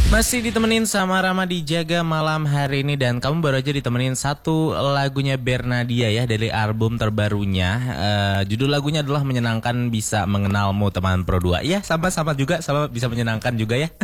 Masih ditemenin sama Rama di Jaga Malam hari ini. Dan kamu baru aja ditemenin satu lagunya Bernadia ya, dari album terbarunya. Judul lagunya adalah Menyenangkan Bisa Mengenalmu teman Pro 2. Iya, sama-sama juga, sama bisa menyenangkan juga ya.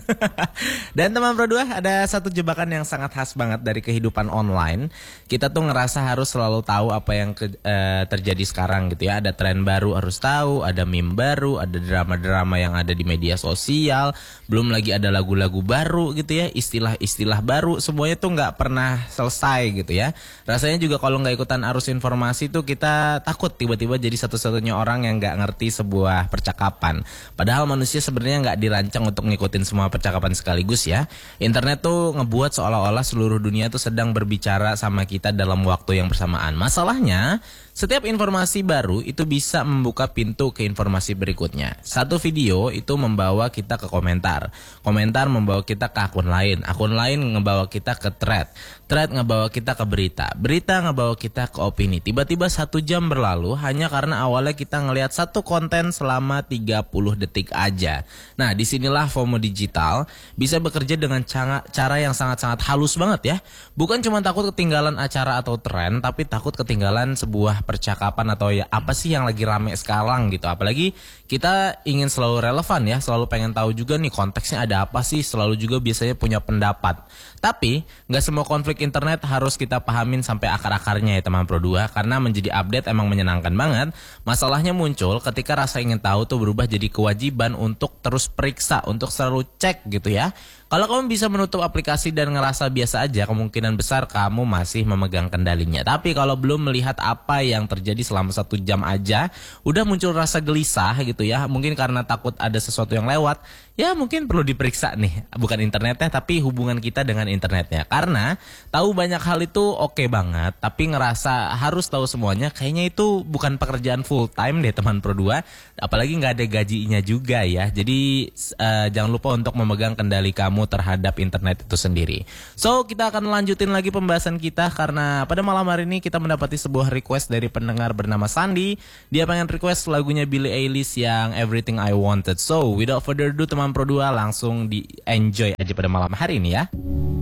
Dan teman Pro 2, ada satu jebakan yang sangat khas banget dari kehidupan online. Kita tuh ngerasa harus selalu tahu apa yang terjadi sekarang gitu ya. Ada tren baru harus tahu, ada meme baru, ada drama-drama yang ada di media sosial, belum lagi ada lagu-lagu baru gitu ya, istilah-istilah baru, semuanya tuh nggak pernah selesai gitu ya. Rasanya juga kalau nggak ikutan arus informasi tuh kita takut tiba-tiba jadi satu-satunya orang yang nggak ngerti sebuah percakapan. Padahal manusia sebenarnya nggak dirancang untuk ngikutin semua percakapan sekaligus ya. Internet tuh ngebuat seolah-olah seluruh dunia tuh sedang berbicara sama kita dalam waktu yang bersamaan. Masalahnya, setiap informasi baru itu bisa membuka pintu ke informasi berikutnya. Satu video itu membawa kita ke komentar. Komentar membawa kita ke akun lain. Akun lain ngebawa kita ke thread. Thread ngebawa kita ke berita. Berita ngebawa kita ke opini. Tiba-tiba 1 jam berlalu hanya karena awalnya kita ngelihat satu konten selama 30 detik aja. Nah, disinilah FOMO digital bisa bekerja dengan cara yang sangat-sangat halus banget ya. Bukan cuma takut ketinggalan acara atau tren, tapi takut ketinggalan sebuah percakapan atau ya apa sih yang lagi rame sekarang gitu. Apalagi kita ingin selalu relevan ya, selalu pengen tahu juga nih konteksnya ada apa sih, selalu juga biasanya punya pendapat. Tapi nggak semua konflik internet harus kita pahamin sampai akar-akarnya ya teman Pro 2, karena menjadi update emang menyenangkan banget. Masalahnya muncul ketika rasa ingin tahu tuh berubah jadi kewajiban untuk terus periksa, untuk selalu cek gitu ya. Kalau kamu bisa menutup aplikasi dan ngerasa biasa aja, kemungkinan besar kamu masih memegang kendalinya. Tapi kalau belum melihat apa yang terjadi selama 1 jam aja, udah muncul rasa gelisah gitu ya. Mungkin karena takut ada sesuatu yang lewat, ya mungkin perlu diperiksa nih. Bukan internetnya, tapi hubungan kita dengan internetnya. Karena tahu banyak hal itu oke banget, tapi ngerasa harus tahu semuanya, kayaknya itu bukan pekerjaan full time deh teman Pro 2. Apalagi nggak ada gajinya juga ya. Jadi jangan lupa untuk memegang kendali kamu terhadap internet itu sendiri. So, kita akan lanjutin lagi pembahasan kita karena pada malam hari ini kita mendapati sebuah request dari pendengar bernama Sandi. Dia pengen request lagunya Billie Eilish yang Everything I Wanted. So, without further ado teman Pro 2, langsung di enjoy aja pada malam hari ini ya.